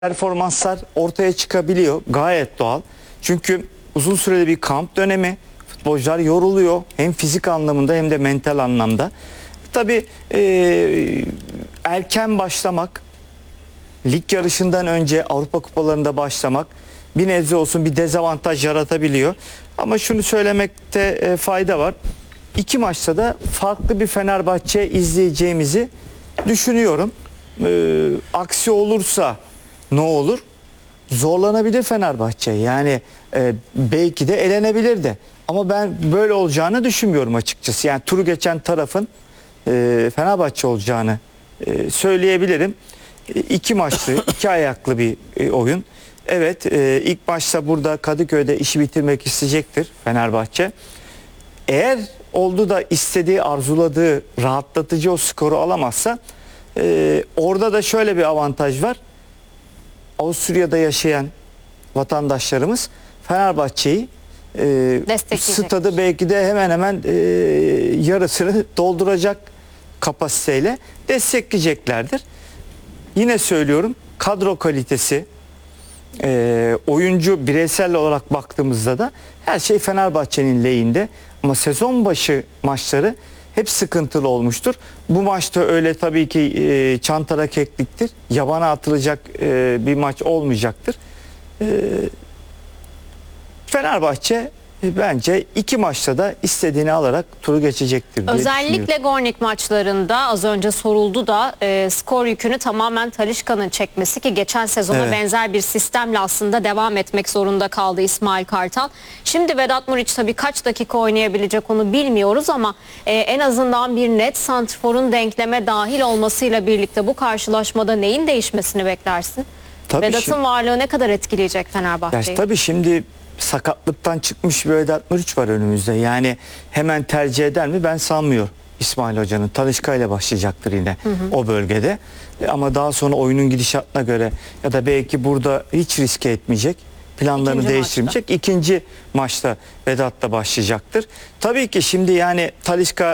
performanslar ortaya çıkabiliyor. Gayet doğal. Çünkü uzun süreli bir kamp dönemi. Futbolcular yoruluyor. Hem fizik anlamında hem de mental anlamda. Tabii erken başlamak, lig yarışından önce Avrupa kupalarında başlamak bir nebze olsun bir dezavantaj yaratabiliyor. Ama şunu söylemekte fayda var. İki maçta da farklı bir Fenerbahçe izleyeceğimizi düşünüyorum. Aksi olursa ne olur? Zorlanabilir Fenerbahçe. Yani belki de elenebilir de. Ama ben böyle olacağını düşünmüyorum açıkçası. Yani turu geçen tarafın Fenerbahçe olacağını söyleyebilirim. İki maçlı, iki ayaklı bir oyun. Evet, ilk maçta burada Kadıköy'de işi bitirmek isteyecektir Fenerbahçe. Eğer oldu da istediği, arzuladığı, rahatlatıcı o skoru alamazsa orada da şöyle bir avantaj var. Avusturya'da yaşayan vatandaşlarımız Fenerbahçe'yi stadı belki de hemen hemen yarısını dolduracak kapasiteyle destekleyeceklerdir. Yine söylüyorum, kadro kalitesi, oyuncu bireysel olarak baktığımızda da her şey Fenerbahçe'nin lehinde. Ama sezon başı maçları hep sıkıntılı olmuştur. Bu maçta öyle tabii ki çantara kekliktir. Yabana atılacak bir maç olmayacaktır. Fenerbahçe bence iki maçta da istediğini alarak turu geçecektir diye özellikle Gornik maçlarında az önce soruldu da skor yükünü tamamen Talisca'nın çekmesi ki geçen sezona benzer bir sistemle aslında devam etmek zorunda kaldı İsmail Kartal. Şimdi Vedat Muriç tabii kaç dakika oynayabilecek onu bilmiyoruz ama en azından bir net santrforun denkleme dahil olmasıyla birlikte bu karşılaşmada neyin değişmesini beklersin? Vedat'ın varlığı ne kadar etkileyecek Fenerbahçe'yi? Tabii şimdi sakatlıktan çıkmış bir Vedat Muriç var önümüzde. Yani hemen tercih eder mi? Ben sanmıyorum. İsmail Hoca'nın Talisca ile başlayacaktır yine o bölgede. Ama daha sonra oyunun gidişatına göre ya da belki burada hiç riske etmeyecek. Planlarını değiştirmeyecek. İkinci maçta Vedat'la başlayacaktır. Tabii ki şimdi yani Talisca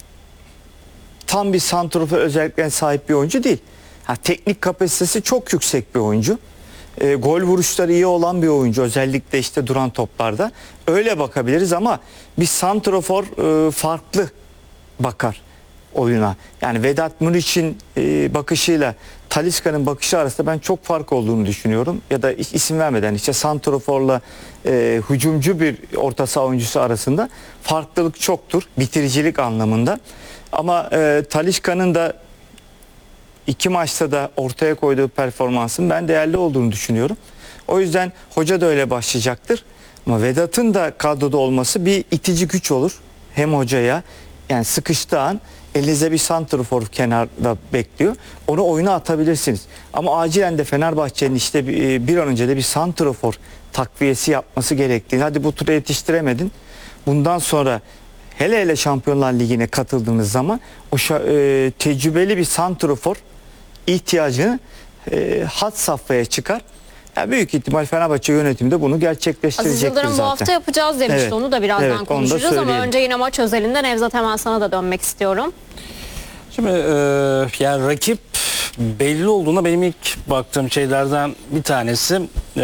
tam bir santrofor özelliklerine sahip bir oyuncu değil. Teknik kapasitesi çok yüksek bir oyuncu. Gol vuruşları iyi olan bir oyuncu, özellikle işte duran toplarda. Öyle bakabiliriz ama bir santrofor farklı bakar oyuna. Yani Vedat Muriç'in bakışıyla Talisca'nın bakışı arasında ben çok fark olduğunu düşünüyorum. Ya da isim vermeden işte santroforla hücumcu bir orta saha oyuncusu arasında farklılık çoktur bitiricilik anlamında. Ama Talisca'nın da İki maçta da ortaya koyduğu performansın ben değerli olduğunu düşünüyorum. O yüzden hoca da öyle başlayacaktır. Ama Vedat'ın da kadroda olması bir itici güç olur. Hem hocaya yani sıkıştığı an elinizde bir santrafor kenarda bekliyor. Onu oyuna atabilirsiniz. Ama acilen de Fenerbahçe'nin işte bir an önce de bir santrafor takviyesi yapması gerektiğini. Hadi bu turu yetiştiremedin. Bundan sonra hele Şampiyonlar Ligi'ne katıldığınız zaman o tecrübeli bir santrafor ihtiyacını had safhaya çıkar. Yani büyük ihtimal Fenerbahçe yönetimde bunu gerçekleştirecektir zaten. Aziz Yıldırım bu hafta yapacağız demişti. Onu da birazdan konuşacağız ama önce yine maç özelinde Nevzat, hemen sana da dönmek istiyorum. Şimdi yani rakip belli olduğuna benim ilk baktığım şeylerden bir tanesi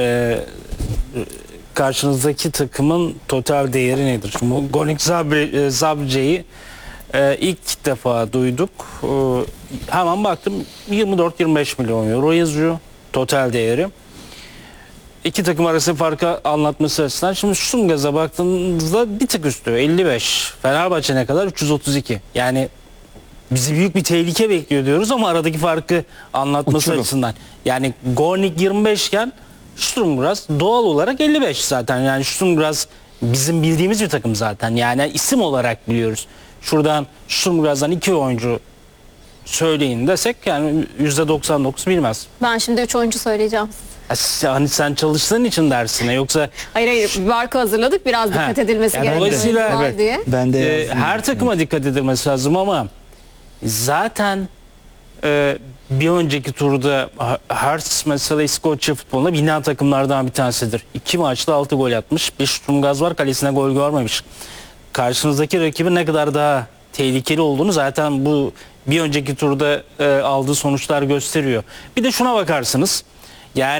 karşınızdaki takımın total değeri nedir? Şimdi Gornik Zabrze'yi ilk defa duyduk. Hemen baktım 24-25 milyon euro yazıyor total değeri. İki takım arası farkı anlatması açısından. Şimdi Sturmgraz'a baktığınızda bir tık üstü 55. Fenerbahçe ne kadar? 332. Yani bizi büyük bir tehlike bekliyor diyoruz ama aradaki farkı anlatması açısından. Yani Gornik 25 iken Sturmgraz doğal olarak 55 zaten. Yani Sturmgraz bizim bildiğimiz bir takım zaten. Yani isim olarak biliyoruz. Şuradan Sturmgraz'dan iki oyuncu söyleyin desek yani %99 bilmez. Ben şimdi 3 oyuncu söyleyeceğim. Hani sen çalıştığın için dersine yoksa... Hayır bir marka hazırladık, biraz dikkat edilmesi yani gerekiyor. Dolayısıyla diye. Ben de her takıma dikkat edilmesi lazım ama zaten bir önceki turda Hearts mesela İskoçya futbolunda bina takımlardan bir tanesidir. 2 maçta 6 gol atmış. Bir Sturmgraz var, kalesine gol görmemiş. Karşınızdaki rakibin ne kadar daha tehlikeli olduğunu zaten bu bir önceki turda aldığı sonuçlar gösteriyor. Bir de şuna bakarsınız.